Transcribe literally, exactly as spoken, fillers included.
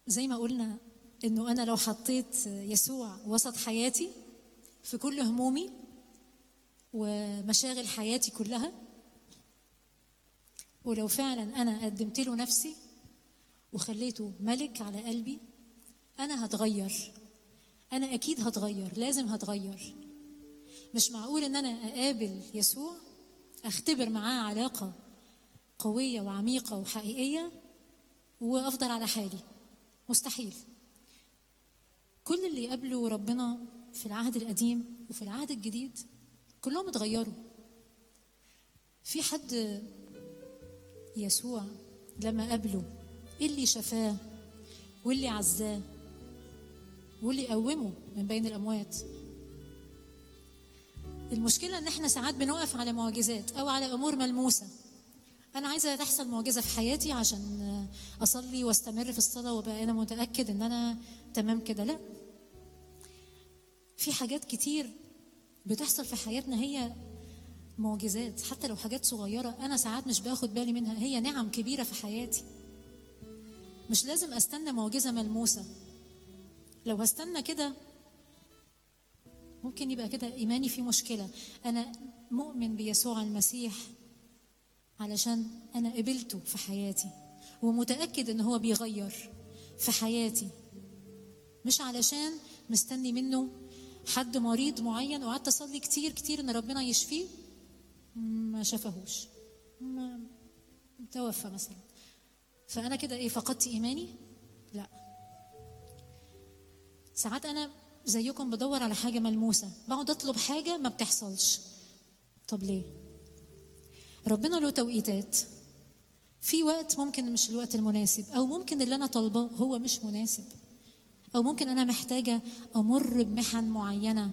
زي ما قلنا انه انا لو حطيت يسوع وسط حياتي في كل همومي ومشاغل حياتي كلها، ولو فعلا انا قدمت له نفسي وخليته ملك على قلبي، انا هتغير. انا اكيد هتغير، لازم هتغير. مش معقول ان انا اقابل يسوع اختبر معاه علاقة قوية وعميقة وحقيقية وافضل على حالي، مستحيل. كل اللي قابلوا ربنا في العهد القديم وفي العهد الجديد كلهم اتغيروا. في حد يسوع لما قابله اللي شفاه واللي عزاه واللي قومه من بين الأموات. المشكلة ان احنا ساعات بنقف على معجزات او على امور ملموسة. انا عايزة تحصل معجزة في حياتي عشان اصلي واستمر في الصلاة وبقى انا متأكد ان انا تمام كده. لا، في حاجات كتير بتحصل في حياتنا هي معجزات، حتى لو حاجات صغيرة أنا ساعات مش باخد بالي منها، هي نعم كبيرة في حياتي. مش لازم أستنى معجزة ملموسة. لو هستنى كده ممكن يبقى كده إيماني فيه مشكلة. أنا مؤمن بيسوع المسيح علشان أنا قبلته في حياتي ومتأكد إن هو بيغير في حياتي، مش علشان مستني منه حد مريض معين وقعدت أصلي كتير كتير إن ربنا يشفيه ما شافهوش، ما توفى مثلا، فأنا كده إيه، فقدت إيماني؟ لا. ساعات أنا زيكم بدور على حاجة ملموسة، بقعد أطلب حاجة ما بتحصلش. طب ليه؟ ربنا له توقيتات. في وقت ممكن مش الوقت المناسب، أو ممكن اللي أنا طالباه هو مش مناسب، أو ممكن أنا محتاجة أمر بمحن معينة